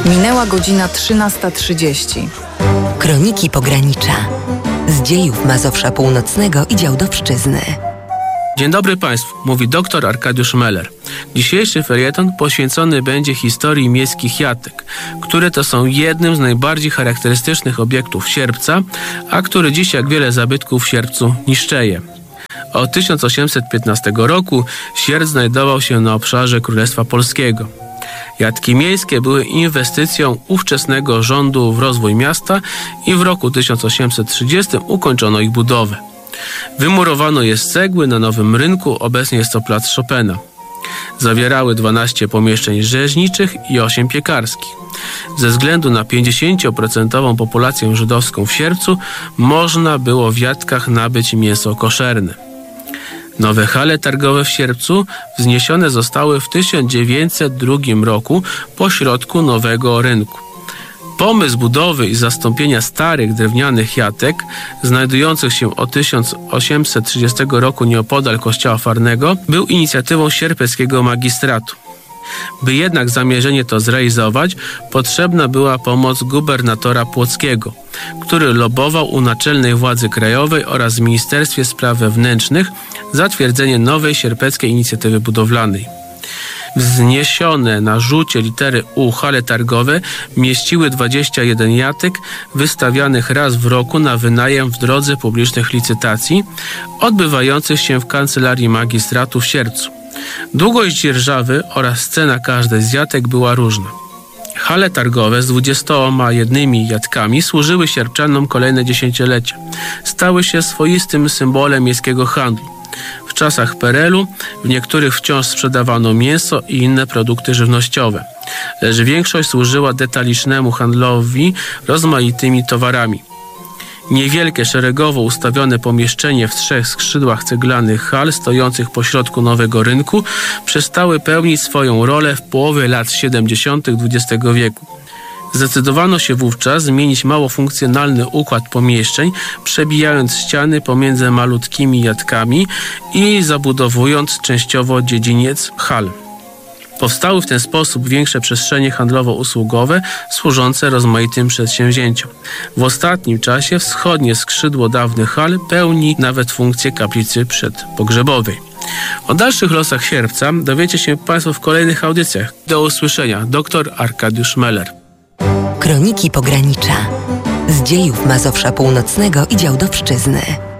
Minęła godzina 13:30. Kroniki Pogranicza. Z dziejów Mazowsza Północnego i Działdowszczyzny. Dzień dobry Państwu, mówi dr Arkadiusz Meller. Dzisiejszy felieton poświęcony będzie historii miejskich jatek, które to są jednym z najbardziej charakterystycznych obiektów Sierpca, a który dziś jak wiele zabytków w Sierpcu niszczeje. Od 1815 roku Sierp znajdował się na obszarze Królestwa Polskiego. Jatki miejskie były inwestycją ówczesnego rządu w rozwój miasta i w roku 1830 ukończono ich budowę. Wymurowano je z cegły na Nowym Rynku, obecnie jest to plac Chopina. Zawierały 12 pomieszczeń rzeźniczych i 8 piekarskich. Ze względu na 50% populację żydowską w Sierpcu można było w jatkach nabyć mięso koszerne. Nowe hale targowe w Sierpcu wzniesione zostały w 1902 roku pośrodku Nowego Rynku. Pomysł budowy i zastąpienia starych drewnianych jatek, znajdujących się od 1830 roku nieopodal kościoła Farnego, był inicjatywą sierpeckiego magistratu. By jednak zamierzenie to zrealizować, potrzebna była pomoc gubernatora płockiego, który lobował u naczelnej władzy krajowej oraz w Ministerstwie Spraw Wewnętrznych zatwierdzenie nowej sierpeckiej inicjatywy budowlanej. Wzniesione na rzucie litery U hale targowe mieściły 21 jatek wystawianych raz w roku na wynajem w drodze publicznych licytacji odbywających się w kancelarii magistratu w Sierpcu. Długość dzierżawy oraz cena każdej z jatek była różna. Hale targowe z 21 jatkami służyły sierpczanom kolejne dziesięciolecia. Stały się swoistym symbolem miejskiego handlu. W czasach PRL-u w niektórych wciąż sprzedawano mięso i inne produkty żywnościowe, lecz większość służyła detalicznemu handlowi rozmaitymi towarami. Niewielkie, szeregowo ustawione pomieszczenie w 3 skrzydłach ceglanych hal stojących pośrodku Nowego Rynku przestały pełnić swoją rolę w połowie lat 70. XX wieku. Zdecydowano się wówczas zmienić mało funkcjonalny układ pomieszczeń, przebijając ściany pomiędzy malutkimi jatkami i zabudowując częściowo dziedziniec hal. Powstały w ten sposób większe przestrzenie handlowo-usługowe służące rozmaitym przedsięwzięciom. W ostatnim czasie wschodnie skrzydło dawnych hal pełni nawet funkcję kaplicy przedpogrzebowej. O dalszych losach Sierpca dowiecie się Państwo w kolejnych audycjach. Do usłyszenia. Dr Arkadiusz Meller. Kroniki Pogranicza. Z dziejów Mazowsza Północnego i Działdowszczyzny.